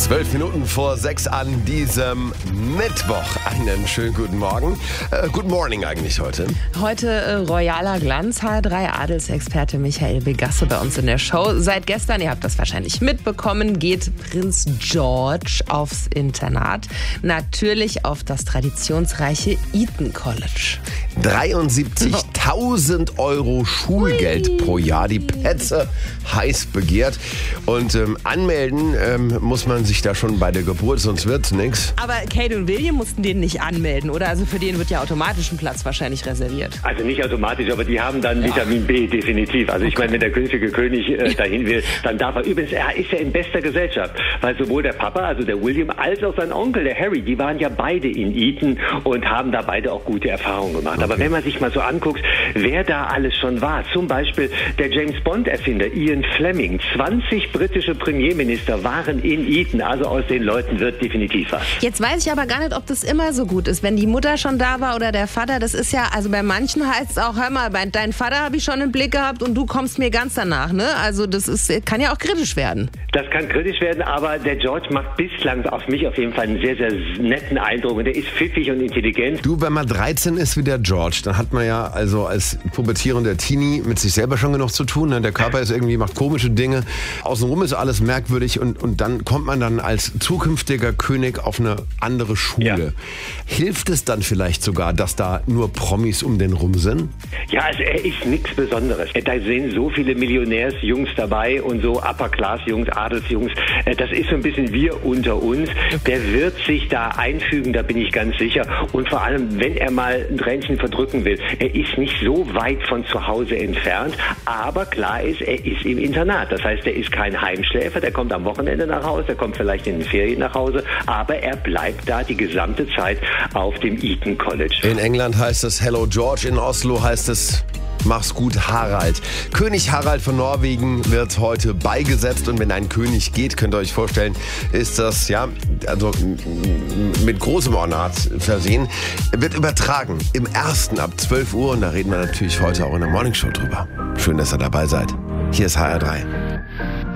12 Minuten vor 6 an diesem Mittwoch. Einen schönen guten Morgen. Good morning eigentlich heute. Heute royaler Glanz. HR3 Adelsexperte Michael Begasse bei uns in der Show. Seit gestern, ihr habt das wahrscheinlich mitbekommen, geht Prinz George aufs Internat. Natürlich auf das traditionsreiche Eton College. 73.000 Euro Schulgeld pro Jahr. Die Petze heiß begehrt. Und anmelden muss man sich da schon bei der Geburt, sonst wird's nichts. Aber Kate und William mussten den nicht anmelden, oder? Also für den wird ja automatisch ein Platz wahrscheinlich reserviert. Also nicht automatisch, aber die haben dann Vitamin B, definitiv. Also ich meine, wenn der künftige König dahin will, dann darf er. Übrigens, er ist ja in bester Gesellschaft, weil sowohl der Papa, also der William, als auch sein Onkel, der Harry, die waren ja beide in Eton und haben da beide auch gute Erfahrungen gemacht. Aber wenn man sich mal so anguckt, wer da alles schon war, zum Beispiel der James-Bond-Erfinder Ian Fleming, 20 britische Premierminister waren in Eton, also aus den Leuten wird definitiv was. Jetzt weiß ich aber gar nicht, ob das immer so gut ist, wenn die Mutter schon da war oder der Vater. Das ist ja, also bei manchen heißt es auch, hör mal, deinen Vater habe ich schon im Blick gehabt und du kommst mir ganz danach, ne? Also das kann ja auch kritisch werden. Das kann kritisch werden, aber der George macht bislang auf mich auf jeden Fall einen sehr, sehr netten Eindruck und der ist pfiffig und intelligent. Du, wenn man 13 ist wie der George, dann hat man ja also als pubertierender Teenie mit sich selber schon genug zu tun. Ne? Der Körper ist irgendwie, macht komische Dinge. Außenrum ist alles merkwürdig und dann kommt man dann als zukünftiger König auf eine andere Schule. Ja. Hilft es dann vielleicht sogar, dass da nur Promis um den rum sind? Ja, also er ist nichts Besonderes. Da sind so viele Millionärsjungs dabei und so Upper-Class-Jungs, Adelsjungs. Das ist so ein bisschen wir unter uns. Der wird sich da einfügen, da bin ich ganz sicher. Und vor allem, wenn er mal ein Tränchen verdrücken will, er ist nicht so weit von zu Hause entfernt. Aber klar ist, er ist im Internat. Das heißt, er ist kein Heimschläfer, der kommt am Wochenende nach Hause, der kommt vielleicht in den Ferien nach Hause, aber er bleibt da die gesamte Zeit auf dem Eton College. In England heißt es Hello George, in Oslo heißt es Mach's gut, Harald. König Harald von Norwegen wird heute beigesetzt und wenn ein König geht, könnt ihr euch vorstellen, ist das ja also mit großem Ornat versehen. Wird übertragen im Ersten ab 12 Uhr und da reden wir natürlich heute auch in der Morningshow drüber. Schön, dass ihr dabei seid. Hier ist HR3.